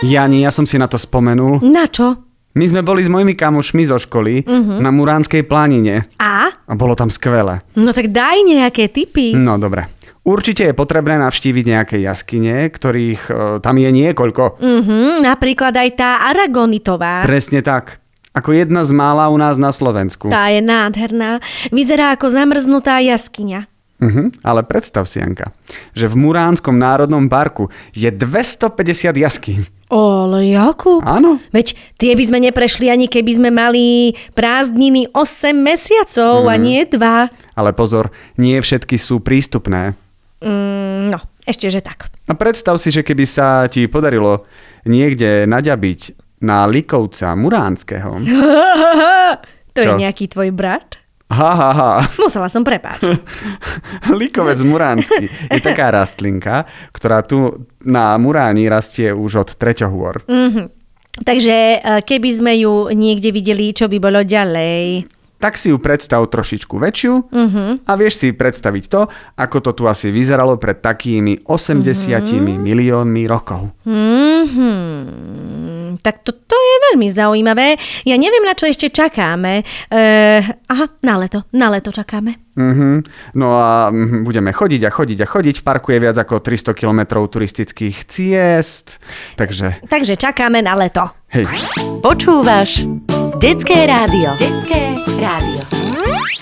Jani, ja som si na to spomenul. Na čo? My sme boli s mojimi kamošmi zo školy na Muránskej planine. A bolo tam skvelé. No tak daj nejaké tipy. No dobre. Určite je potrebné navštíviť nejaké jaskyne, ktorých tam je niekoľko. Napríklad aj tá Aragonitová. Presne tak. Ako jedna z mála u nás na Slovensku. Tá je nádherná. Vyzerá ako zamrznutá jaskyňa. Ale predstav si, Janka, že v Muránskom národnom parku je 250 jaskyň. Ale Jakub. Áno. Veď tie by sme neprešli ani keby sme mali prázdniny 8 mesiacov a nie 2. Ale pozor, nie všetky sú prístupné. No, ešte že tak. A predstav si, že keby sa ti podarilo niekde naďabiť na Likovca Muránskeho. To je nejaký tvoj brat? Musela som prepáčiť. Likovec Muránsky je taká rastlinka, ktorá tu na Muráni rastie už od treťohôr. Takže keby sme ju niekde videli, čo by bolo ďalej? Tak si ju predstav trošičku väčšiu a vieš si predstaviť to, ako to tu asi vyzeralo pred takými 80 miliónmi rokov. Tak to je veľmi zaujímavé. Ja neviem, na čo ešte čakáme. Na leto čakáme. No a budeme chodiť. V parku je viac ako 300 kilometrov turistických ciest. Takže čakáme na leto. Hej. Počúvaš Detské rádio.